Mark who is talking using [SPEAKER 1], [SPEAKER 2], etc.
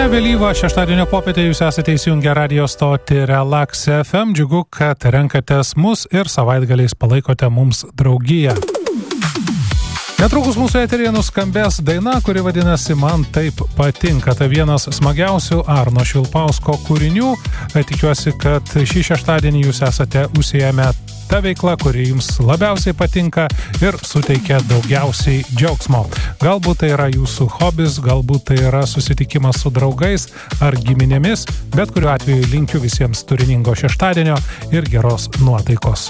[SPEAKER 1] Šią vėlyvą šeštadienio popietę jūs esate įsijungę radio stotį Relax FM. Džiugu, kad renkatės mus ir savaitgaliais palaikote mums draugiją. Netrukus mūsų eteryje nuskambės daina, kuri vadinasi Man taip patinka. Tai vienas smagiausių Arno Švilpausko kūrinių. Tikiuosi, kad šį šeštadienį jūs esate užsiėmę ta veikla, kuri jums labiausiai patinka ir suteikia daugiausiai džiaugsmo. Galbūt tai yra jūsų hobis, galbūt tai yra susitikimas su draugais ar giminėmis, bet kuriuo atveju linkiu visiems turiningo šeštadienio ir geros nuotaikos.